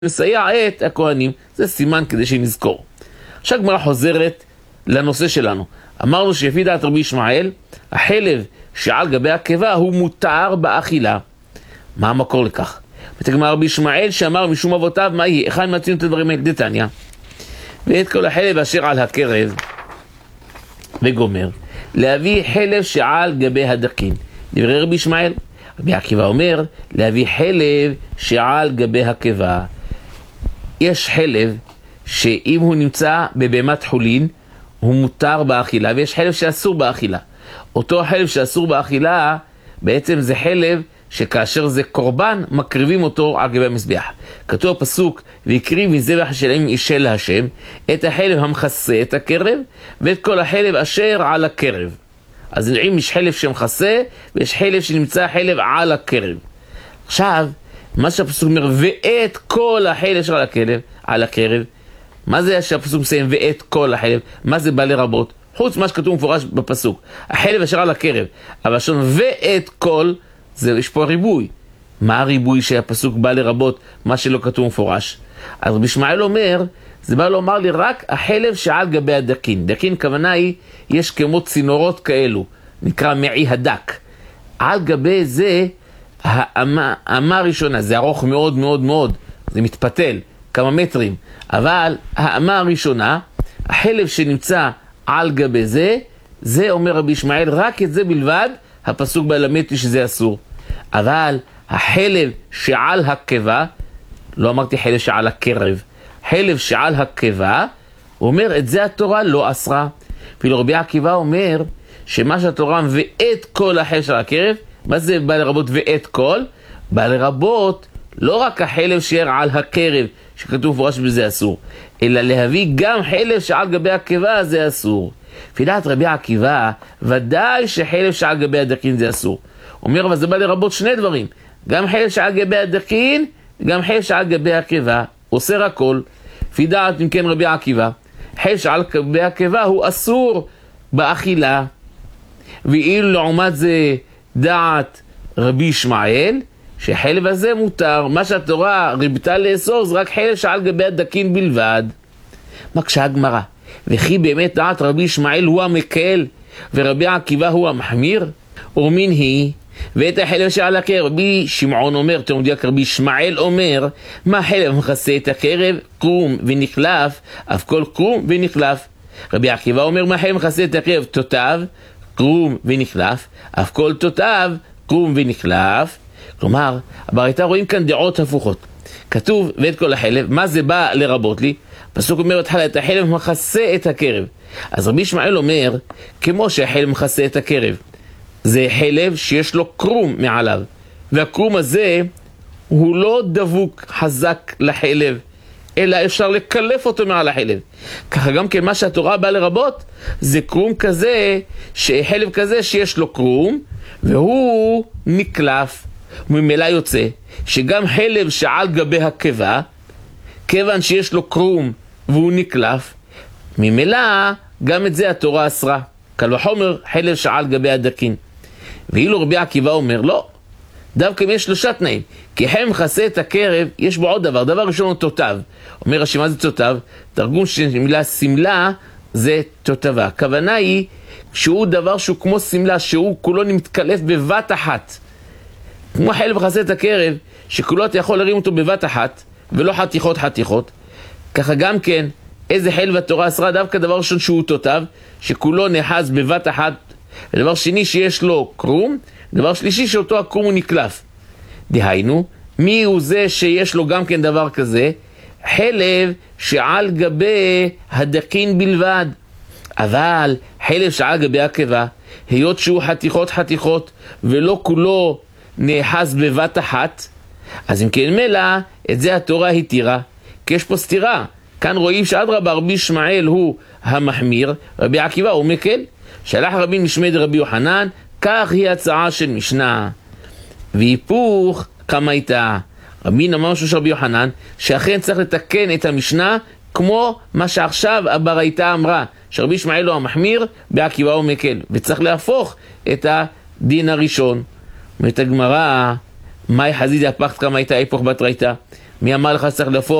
לסייע את הכהנים. זה סימן כדי שנזכור. עכשיו גמרא חוזרת לנושא שלנו. אמרנו שלפי דעת רבי ישמעאל, החלב שעל גבי הקיבה הוא מותר באכילה. מה המקור לכך? ותגמר רבי ישמעאל שאמר משום אבותיו, מה יהיה? אחד מצינו את הדברים האלה דתניא. ואת כל החלב אשר על הקרב, וגומר, להביא חלב שעל גבי הדקין. דברי רבי ישמעאל. רבי עקיבא אומר, להביא חלב שעל גבי הקיבה. יש חלב שאם הוא נמצא בבהמת חולין, הוא מותר באכילה, ויש חלב שאסור באכילה. אותו חלב שאסור באכילה, בעצם זה חלב שכאשר זה קורבן, מקריבים אותו על גבי המזבח. כתוב הפסוק, ויקריב מזבח שלהם של השם, את החלב המכסה את הקרב, ואת כל החלב אשר על הקרב. אז נראים יש חלב שמכסה, ויש חלב שנמצא חלב על הקרב. עכשיו, מה שהפסוק אומר, ואת כל החלב של על הקרב, מה זה שהפסוק מסיים, ואת כל החלב? מה זה בא לרבות? חוץ מה שכתוב מפורש בפסוק, החלב אשר על הקרב, אבל שון ואת כל, יש פה ריבוי. מה הריבוי שהפסוק בא לרבות, מה שלא כתוב מפורש? אז רבי ישמעאל אומר, זה בא לומר לי רק החלב שעל גבי הדקין. דקין כוונה היא, יש כמו צינורות כאלו, נקרא מעי הדק. על גבי זה, האמה הראשונה, זה ארוך מאוד מאוד מאוד, זה מתפתל, כמה מטרים, אבל האמה הראשונה, החלב שנמצא על גבי זה, זה אומר רבי ישמעאל, רק את זה בלבד, הפסוק בא ללמד שזה אסור. אבל החלב שעל הקיבה, לא אמרתי חלב שעל הקרב, חלב שעל הקיבה, הוא אומר, את זה התורה לא אסרה. ואילו רבי עקיבא אומר, שמה שהתורה ואת כל החלב של הקרב, מה זה בא לרבות ואת כל? בא לרבות לא רק החלב שעל על הקרב, שכתוב פורש בזה אסור, אלא להביא גם חלב שעל גבי הקיבה זה אסור. לפי דעת רבי עקיבא, ודאי שחלב שעל גבי הדקין זה אסור. הוא אומר, אבל זה בא לרבות שני דברים, גם חלב שעל גבי הדקין, גם חלב שעל גבי הקיבה, אוסר הכל. לפי דעת, אם כן רבי עקיבא, חלב שעל גבי הקיבה הוא אסור באכילה. ואילו לעומת זה דעת רבי ישמעאל, שחלב הזה מותר, מה שהתורה ריבתה לאסור, זה רק חלב שעל גבי הדקין בלבד. מקשה הגמרא, וכי באמת דעת רבי ישמעאל הוא המקל, ורבי עקיבא הוא המחמיר? ומין היא, ואת החלב שעל הקרב, רבי שמעון אומר, תלמודיק רבי ישמעאל אומר, מה חלב מכסה את הקרב? קרום ונחלף, אף כל קרום ונחלף. רבי עקיבא אומר, מה חלב מכסה את הקרב? תותב, קרום ונחלף, אף כל תותב, קרום ונחלף. כלומר, בראיתה רואים כאן דעות הפוכות. כתוב, ואת כל החלב, מה זה בא לרבות לי? פסוק אומר, את החלב מכסה את הקרב. אז רבי ישמעאל אומר, כמו שהחלב מכסה את הקרב, זה חלב שיש לו קרום מעליו, והקרום הזה הוא לא דבוק חזק לחלב, אלא אפשר לקלף אותו מעל החלב. ככה גם כן מה שהתורה באה לרבות, זה קרום כזה, חלב כזה שיש לו קרום, והוא נקלף. וממילא יוצא שגם חלב שעל גבי הקיבה, כיוון שיש לו קרום והוא נקלף, ממילא גם את זה התורה אסרה. קל וחומר חלב שעל גבי הדקין. ואילו רבי עקיבא אומר, לא, דווקא יש שלושה תנאים. כי חלב מכסה את הקרב, יש בו עוד דבר. דבר ראשון הוא תותב. אומר רש"י, מה זה תותב? תרגום של מילה סמלה זה תותבה. הכוונה היא שהוא דבר שהוא כמו סמלה, שהוא כולו מתקלף בבת אחת. כמו חלב מכסה את הקרב, שכולו אתה יכול להרים אותו בבת אחת, ולא חתיכות חתיכות. ככה גם כן, איזה חלב התורה אסרה? דווקא דבר ראשון שהוא תותב, שכולו נחז בבת אחת, ודבר שני שיש לו קרום, דבר שלישי שאותו הקרום הוא נקלף. דהיינו, מי הוא זה שיש לו גם כן דבר כזה? חלב שעל גבי הדקין בלבד. אבל חלב שעל גבי הקיבה, היות שהוא חתיכות חתיכות, ולא כולו נחז בבת אחת, אז אם כן מלא, את זה התורה התירה, כי יש פה סתירה. כאן רואים שאדרבה רבי ישמעאל הוא המחמיר, רבי עקיבא הוא מקל. שלח רבי משמי דרבי יוחנן, כך היא הצעה של משנה. והיפוך כמה הייתה? רבי אמר של רבי יוחנן, שאכן צריך לתקן את המשנה, כמו מה שעכשיו הברייתא אמרה, שרבי ישמעאל הוא המחמיר, רבי עקיבא הוא מקל, וצריך להפוך את הדין הראשון. אומרת הגמרא, מאי חזידי הפכת כמה הייתה היפוך בתרייתא? מי אמר לך שצריך להפוך